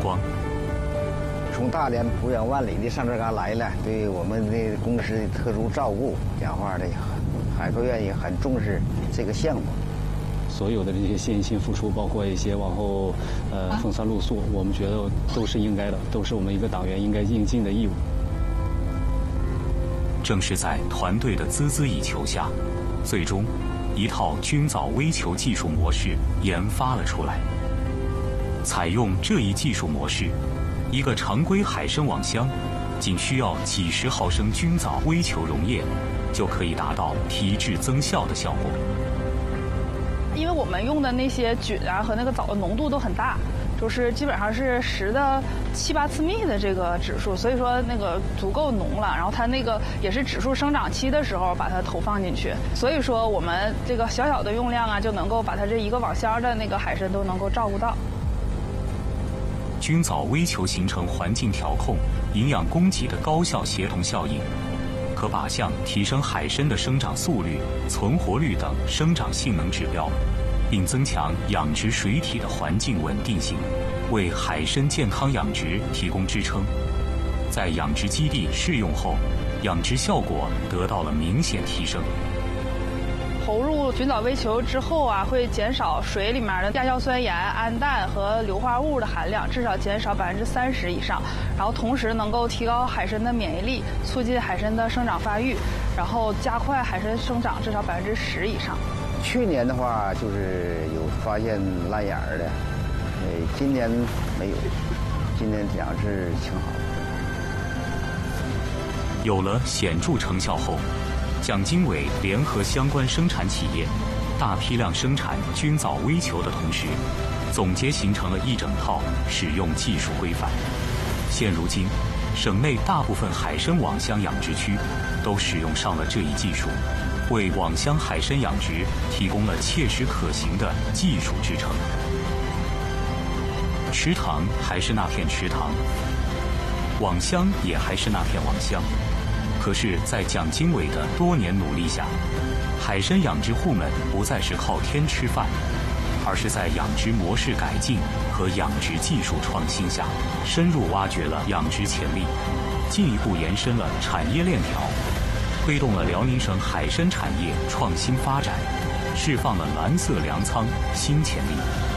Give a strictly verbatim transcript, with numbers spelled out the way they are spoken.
光。 从大连不远万里的上这嘎来了，对我们的公司的特殊照顾，讲话的海科院也很重视这个项目。 所有的这些献心付出，包括一些往后呃风餐露宿，我们觉得都是应该的，都是我们一个党员应该应尽的义务。 正是在团队的孜孜以求下，最终一套菌藻微球技术模式研发了出来。采用这一技术模式，一个常规海参网箱仅需要几十毫升菌藻微球溶液，就可以达到提质增效的效果。 因为我们用的那些菌啊和那个藻的浓度都很大，就是基本上是十的七八次幂的这个指数，所以说那个足够浓了。然后它那个也是指数生长期的时候把它投放进去，所以说我们这个小小的用量啊，就能够把它这一个网箱的那个海参都能够照顾到。 菌藻微球形成环境调控、营养供给的高效协同效应，可靶向提升海参的生长速率、存活率等生长性能指标，并增强养殖水体的环境稳定性，为海参健康养殖提供支撑。在养殖基地试用后，养殖效果得到了明显提升。 投入菌藻微球之后啊，会减少水里面的亚硝酸盐、氨氮和硫化物的含量，至少减少百分之三十以上。然后同时能够提高海参的免疫力，促进海参的生长发育，然后加快海参生长至少百分之十以上。 去年的话就是有发现烂眼儿的，呃，今年没有，今年养殖挺好的。 有了显著成效后，蒋经纬联合相关生产企业，大批量生产菌藻微球的同时，总结形成了一整套使用技术规范。现如今，省内大部分海参网箱养殖区都使用上了这一技术，为网箱海参养殖提供了切实可行的技术支撑。池塘还是那片池塘，网箱也还是那片网箱。可是，在蒋经纬的多年努力下，海参养殖户们不再是靠天吃饭，而是在养殖模式改进和养殖技术创新下，深入挖掘了养殖潜力，进一步延伸了产业链条，推动了辽宁省海参产业创新发展，释放了蓝色粮仓新潜力。